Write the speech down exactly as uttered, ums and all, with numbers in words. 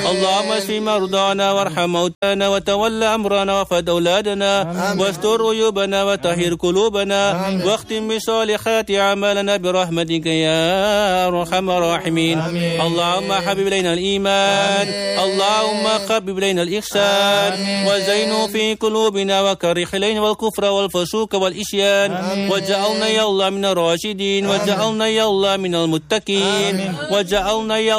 اللهم اشف مرضانا وارحم موتانا وتول أمرنا وفد أولادنا واستر عيوبنا وطهر قلوبنا واختم بصالحات أعمالنا برحمتك يا أرحم الراحمين. اللهم حبب إلينا الإيمان، اللهم حبب إلينا الإحسان وزينه في قلوبنا وكره إلينا الكفر والفسوق والإسيان واجعلنا يا الله من الراشدين واجعلنا يا الله من المتقين واجعلنا يا